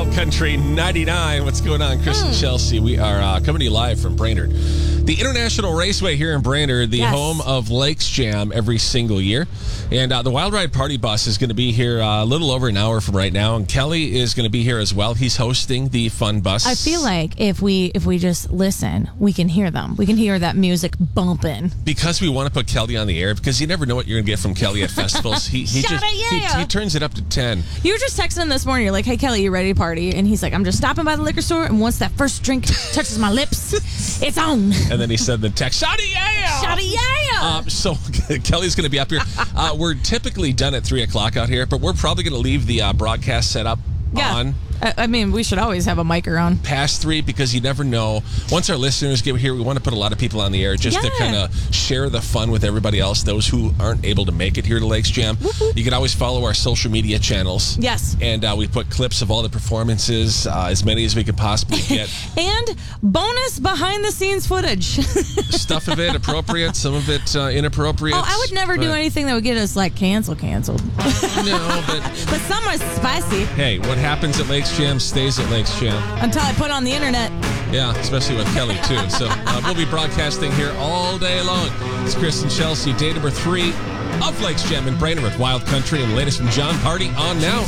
Wild Country 99. What's going on, Chris and Chelsea? We are coming to you live from Brainerd. The International Raceway here in Brainerd, the home of Lakes Jam every single year. And the Wild Ride Party Bus is going to be here a little over an hour from right now. And Kelly is going to be here as well. He's hosting the Fun Bus. I feel like if we just listen, we can hear them. We can hear that music bumping. Because we want to put Kelly on the air, because you never know what you're going to get from Kelly at festivals. He turns it up to 10. You were just texting him this morning. You're like, hey, Kelly, you ready to party? And he's like, I'm just stopping by the liquor store, and once that first drink touches my lips, it's on. And then he said the text, Shotty, yeah! Shotty, yeah! So Kelly's going to be up here. We're typically done at 3 o'clock out here, but we're probably going to leave the broadcast set up on. I mean, we should always have a micer on. Past 3, because you never know. Once our listeners get here, we want to put a lot of people on the air just to kind of share the fun with everybody else, those who aren't able to make it here to Lakes Jam. You can always follow our social media channels. Yes. And we put clips of all the performances, as many as we could possibly get. And bonus behind-the-scenes footage. Stuff of it appropriate, some of it inappropriate. Oh, I would never do anything that would get us, like, canceled. No, but some are spicy. Hey, what happens at Lakes Jam stays at Lakes Jam. Until I put on the internet. Yeah, especially with Kelly, too. So we'll be broadcasting here all day long. It's Chris and Chelsea, day number 3 of Lakes Jam in Brainerd with Wild Country, and the latest from John Party on now.